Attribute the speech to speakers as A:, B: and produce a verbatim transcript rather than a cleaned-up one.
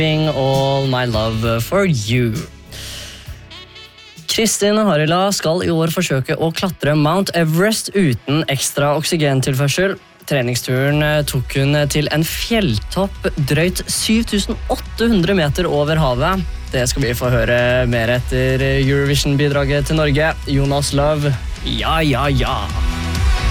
A: All My Love For You. Kristin Harila skal i år forsøke å klatre Mount Everest uten ekstra oksygentilførsel. Treningsturen tok hun til en fjelltopp drøyt syv tusen åtte hundre meter over havet. Det skal vi få høre mer etter Eurovision-bidraget til Norge. Jonas Love, ja, ja, ja.